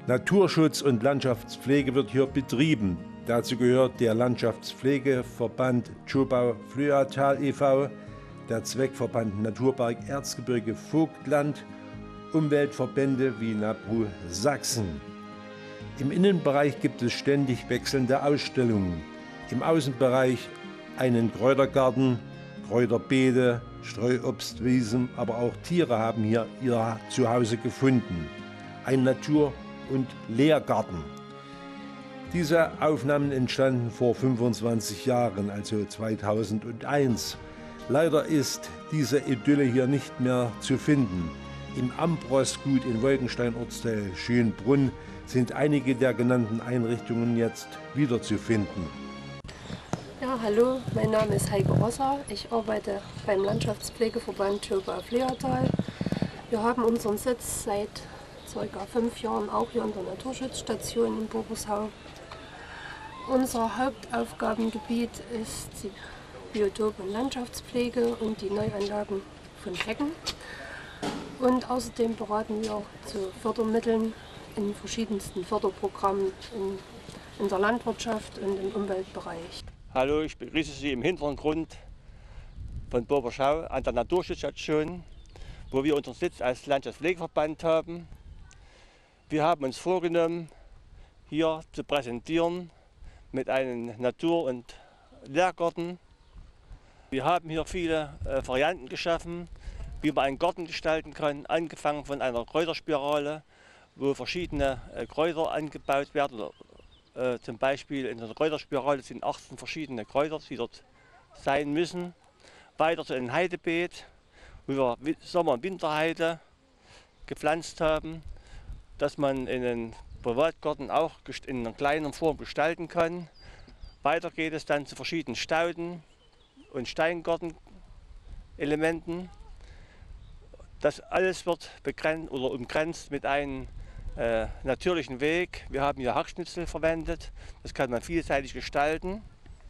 Naturschutz und Landschaftspflege wird hier betrieben. Dazu gehört der Landschaftspflegeverband Tschobau-Flöatal e.V., der Zweckverband Naturpark Erzgebirge Vogtland, Umweltverbände wie NABRU Sachsen. Im Innenbereich gibt es ständig wechselnde Ausstellungen. Im Außenbereich einen Kräutergarten, Kräuterbeete, Streuobstwiesen, aber auch Tiere haben hier ihr Zuhause gefunden. Ein Natur- und Lehrgarten. Diese Aufnahmen entstanden vor 25 Jahren, also 2001. Leider ist diese Idylle hier nicht mehr zu finden. Im Ambros-Gut in Wolkenstein, Ortsteil Schönbrunn, sind einige der genannten Einrichtungen jetzt wiederzufinden. Ja, hallo, mein Name ist Heike Rosser. Ich arbeite beim Landschaftspflegeverband Tschobau-Flöatal. Wir haben unseren Sitz seit ca. 5 Jahren auch hier in der Naturschutzstation in Bobershau. Unser Hauptaufgabengebiet ist die Biotop- und Landschaftspflege und die Neuanlagen von Hecken. Und außerdem beraten wir zu Fördermitteln in verschiedensten Förderprogrammen in der Landwirtschaft und im Umweltbereich. Hallo, ich begrüße Sie im Hintergrund von Bobershau an der Naturschutzstation, wo wir unseren Sitz als Landschaftspflegeverband haben. Wir haben uns vorgenommen, hier zu präsentieren mit einem Natur- und Lehrgarten. Wir haben hier viele Varianten geschaffen, wie man einen Garten gestalten kann, angefangen von einer Kräuterspirale, wo verschiedene Kräuter angebaut werden. Zum Beispiel in der Kräuterspirale sind 18 verschiedene Kräuter, die dort sein müssen. Weiter zu einem Heidebeet, wo wir Sommer- und Winterheide gepflanzt haben, dass man in einen Privatgarten auch in einer kleinen Form gestalten kann. Weiter geht es dann zu verschiedenen Stauden und Steingartenelementen. Das alles wird begrenzt oder umgrenzt mit einem natürlichen Weg. Wir haben hier Hackschnitzel verwendet. Das kann man vielseitig gestalten.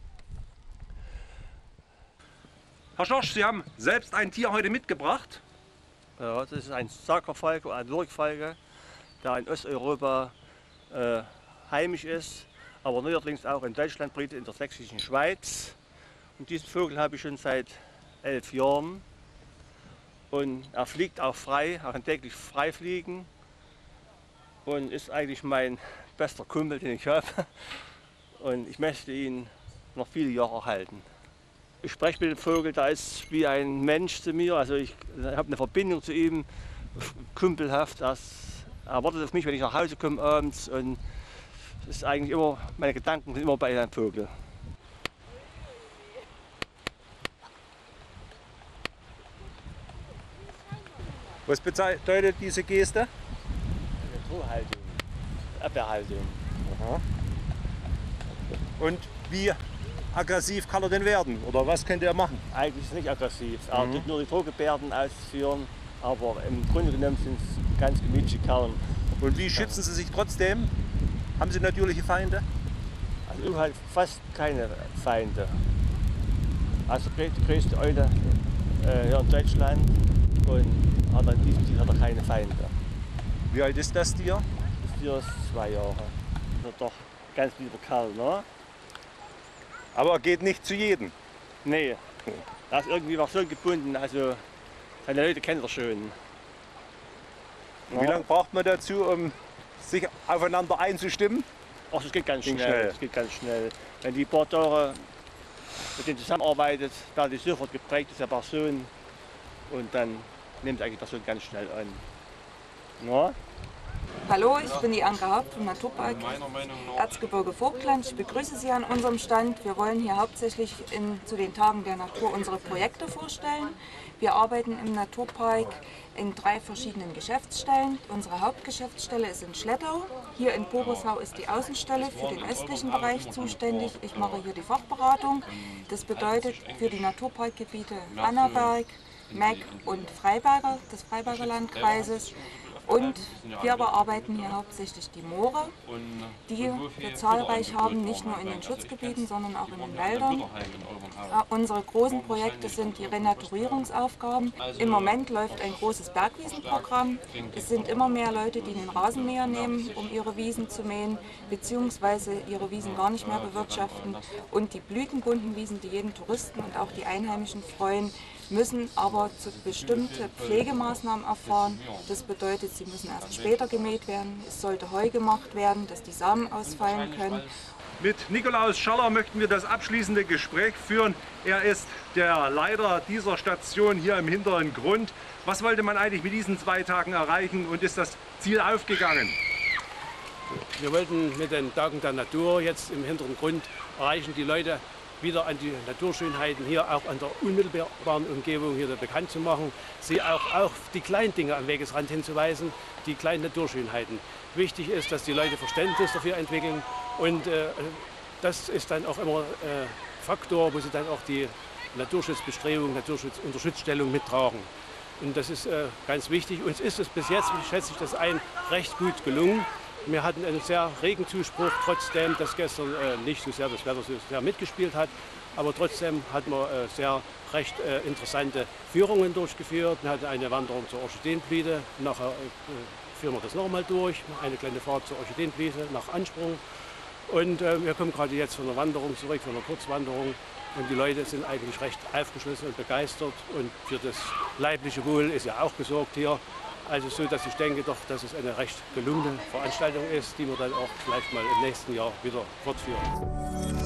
Herr Schorsch, Sie haben selbst ein Tier heute mitgebracht. Ja, das ist ein Sagerfalke, ein Lurchfalke, der in Osteuropa heimisch ist, aber neuerdings auch in Deutschland brütet, in der sächsischen Schweiz. Und diesen Vogel habe ich schon seit 11 Jahren. Und er fliegt auch frei, er kann täglich frei fliegen und ist eigentlich mein bester Kumpel, den ich habe. Und ich möchte ihn noch viele Jahre halten. Ich spreche mit dem Vogel, der ist wie ein Mensch zu mir, also ich habe eine Verbindung zu ihm, kumpelhaft. Er wartet auf mich, wenn ich nach Hause komme abends, und das ist eigentlich immer, meine Gedanken sind immer bei einem Vogel. Was bedeutet diese Geste? Eine Drohhaltung, Abwehrhaltung. Aha. Und wie aggressiv kann er denn werden? Oder was könnte er machen? Eigentlich ist es nicht aggressiv. Er tut nur die Drohgebärden ausführen, aber im Grunde genommen sind es ganz gemütliche Kerlen. Und wie schützen Sie sich trotzdem? Haben Sie natürliche Feinde? Also ich habe fast keine Feinde. Also die größte Eule hier in Deutschland, und aber in diesem Tier hat er keine Feinde. Wie alt ist das Tier? Das Tier ist 2 Jahre. Das ist doch ganz lieber Kerl, ne? Aber er geht nicht zu jedem. Nee, er ist irgendwie noch so gebunden, also seine Leute kennt er schon. Und wie lange braucht man dazu, um sich aufeinander einzustimmen? Ach, das geht ganz schnell. Das geht ganz schnell. Wenn die paar Tage mit denen zusammenarbeitet, werden die sofort geprägt ist der Person, und dann nimmt eigentlich die Person ganz schnell an. Ja? Hallo, ich bin die Anke Haupt vom Naturpark Erzgebirge Vogtland. Ich begrüße Sie an unserem Stand. Wir wollen hier hauptsächlich zu den Tagen der Natur unsere Projekte vorstellen. Wir arbeiten im Naturpark in 3 verschiedenen Geschäftsstellen. Unsere Hauptgeschäftsstelle ist in Schlettau. Hier in Bobershau ist die Außenstelle für den östlichen Bereich zuständig. Ich mache hier die Fachberatung. Das bedeutet für die Naturparkgebiete Annaberg, Meck und Freiberger des Freiberger Landkreises Und wir bearbeiten hier hauptsächlich die Moore, die wir zahlreich haben, nicht nur in den Schutzgebieten, sondern auch in den Wäldern. Unsere großen Projekte sind die Renaturierungsaufgaben. Im Moment läuft ein großes Bergwiesenprogramm. Es sind immer mehr Leute, die den Rasenmäher nehmen, um ihre Wiesen zu mähen, beziehungsweise ihre Wiesen gar nicht mehr bewirtschaften. Und die blütenbunten Wiesen, die jeden Touristen und auch die Einheimischen freuen, müssen aber zu bestimmte Pflegemaßnahmen erfahren. Das bedeutet, sie müssen erst später gemäht werden, es sollte Heu gemacht werden, dass die Samen ausfallen können. Mit Nikolaus Schaller möchten wir das abschließende Gespräch führen. Er ist der Leiter dieser Station hier im hinteren Grund. Was wollte man eigentlich mit diesen 2 Tagen erreichen und ist das Ziel aufgegangen? Wir wollten mit den Tagen der Natur jetzt im hinteren Grund erreichen, die Leute wieder an die Naturschönheiten hier auch an der unmittelbaren Umgebung hier bekannt zu machen, sie auch auf die kleinen Dinge am Wegesrand hinzuweisen, die kleinen Naturschönheiten. Wichtig ist, dass die Leute Verständnis dafür entwickeln und das ist dann auch immer Faktor, wo sie dann auch die Naturschutzbestrebungen, Naturschutzunterstützstellung mittragen. Und das ist ganz wichtig. Uns ist es bis jetzt, schätze ich das ein, recht gut gelungen. Wir hatten einen sehr regen Zuspruch, trotzdem, dass gestern nicht so sehr das Wetter so sehr mitgespielt hat. Aber trotzdem hatten wir sehr recht interessante Führungen durchgeführt. Wir hatten eine Wanderung zur Orchideenblüte. Nachher führen wir das nochmal durch. Eine kleine Fahrt zur Orchideenblüte nach Ansprung. Und wir kommen gerade jetzt von einer Wanderung zurück, von einer Kurzwanderung. Und die Leute sind eigentlich recht aufgeschlossen und begeistert. Und für das leibliche Wohl ist ja auch gesorgt hier. Also so, dass ich denke doch, dass es eine recht gelungene Veranstaltung ist, die wir dann auch vielleicht mal im nächsten Jahr wieder fortführen.